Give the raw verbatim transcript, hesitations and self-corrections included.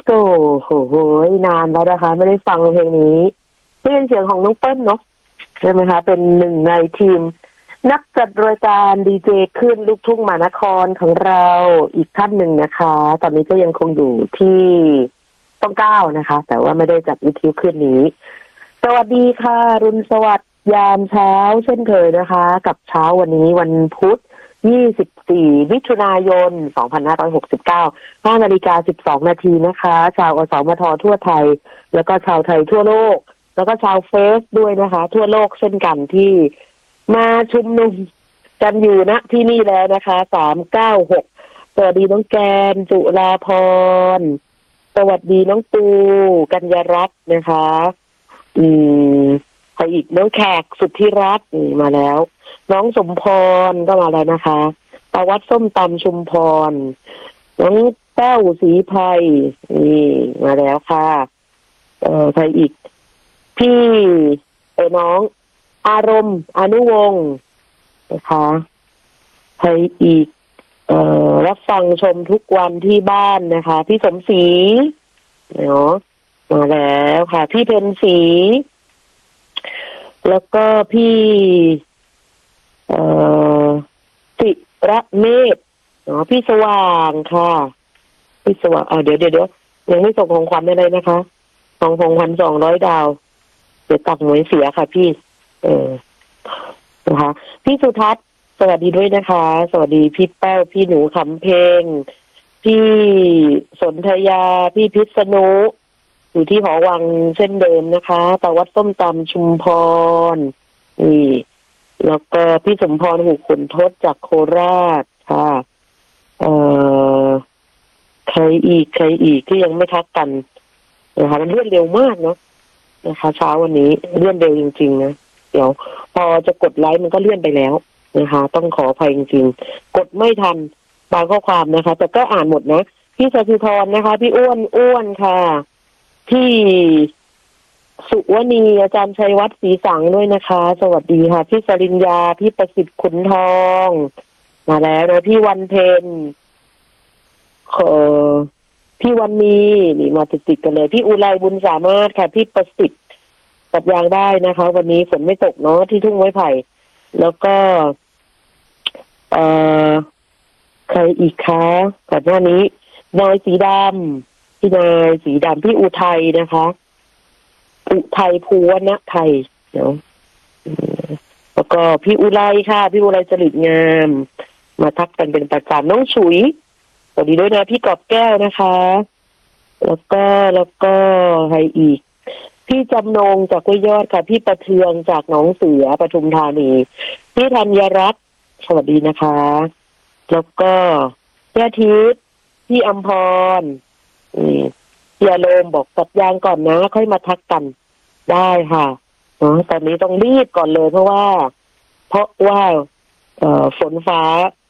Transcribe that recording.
โอ้โหโหนานแล้วนะคะไม่ได้ฟังเพลงนี้ที่เป็นเสียงของน้องเปิ้ลเนาะใช่ไหมคะเป็นหนึ่งในทีมนักจัดรายการดีเจขึ้นลูกทุ่งมหานครของเราอีกท่านหนึ่งนะคะตอนนี้ก็ยังคงอยู่ที่ต้องเก้านะคะ แต่ว่าไม่ได้จัดวิทยุขึ้นนี้สวัสดีค่ะรุนสวัสดิ์ยามเช้าเช่นเคยนะคะ กับเช้าวันนี้วันพุธยี่สิบสี่มิถุนายนสองพันห้าร้อยหกสิบเก้า ห้านาฬิกาสิบสองนาทีนะคะชาวอสมททั่วไทยแล้วก็ชาวไทยทั่วโลกแล้วก็ชาวเฟซด้วยนะคะทั่วโลกเช่นกันที่มาชุมนุมกันอยู่ณที่นี่แล้วนะคะสามเก้าหกสวัสดีน้องแกนจุฬาภรณ์สวัสดีน้องปูกัญญารัตน์นะคะอืมใครอีกน้องแขกสุทธิรัตน์มาแล้วน้องสมพรก็มาแล้วนะคะตาวัดส้มตำชุมพรน้องแต้วศรีไพรนี่มาแล้วค่ะเอ่อใครอีกพี่เออน้องอารมณ์อนุวงศ์นะคะใครอีกเอ่อรับฟังชมทุกวันที่บ้านนะคะพี่สมศรีเนาะมาแล้วค่ะพี่เพ็ญศรีแล้วก็พี่เอ่อศิระเมธอ๋อพี่สว่างค่ะพี่สว่างเอาเดี๋ยวเดี๋ยวเดี๋ยวยังไม่ส่งของขวัญอะไรนะคะของของขวัญสองร้อยดาวเดี๋ยวตักหน่วยเสียค่ะพี่เออนะคะพี่สุทัศน์สวัสดีด้วยนะคะสวัสดีพี่แป้วพี่หนูขำเพลงพี่สนธยาพี่พิษณุอยู่ที่หอวังเช่นเดิมนะคะตาวัดส้มตำชุมพรนี่แล้วก็พี่สมพรหูขุนทศจากโคราชค่ะเอ่อใครอีกใครอีกที่ยังไม่ทักกันนะคะมันเลื่อนเร็วมากเนาะนะคะเช้าวันนี้เลื่อนเร็วจริงๆนะเดี๋ยวพอจะกดไลค์มันก็เลื่อนไปแล้วนะคะต้องขออภัยจริงๆกดไม่ทันบางข้อความนะคะแต่ก็อ่านหมดนะพี่สศิธรนะคะพี่อ้วนอ้วนค่ะพี่สุวณีอาจารย์ชัยวัฒน์ศรีสังด้วยนะคะสวัสดีค่ะพี่สริญญาพี่ประสิทธิ์ขุนทองมาแล้วนะพี่วันเพ็ญเอ่อพี่วันนี้นี่มาติดๆกันเลยพี่อุไรบุญสามารถค่ะพี่ประสิทธิ์ตัดยางได้นะคะวันนี้ฝนไม่ตกเนาะที่ทุ่งไม้ไผ่แล้วก็เอ่อใครอีกคะก่อนหน้านี้นายสีดำพี่นายสีดำพี่อุทัยนะคะอุทัยภูวนะไทยเนาะแล้วก็พี่อุไรค่ะพี่อุไรจริตงามมาทักกันเป็นประจำน้องฉุยสวัสดีด้วยนะพี่กอบแก้วนะคะแล้วก็แล้วก็ใครอีกพี่จำนงจากห้วยยอดค่ะพี่ประเทืองจากหนองเสือปทุมธานีพี่ธัญรัตน์สวัสดีนะคะแล้วก็พี่อาทิตย์พี่อำพรนี่พี่อารมณ์บอกตัดยางก่อนนะค่อยมาทักกันได้ค่ะเนาะตอนนี้ต้องรีบก่อนเลยเพราะว่าเพราะว่าเอ่อฝนฟ้า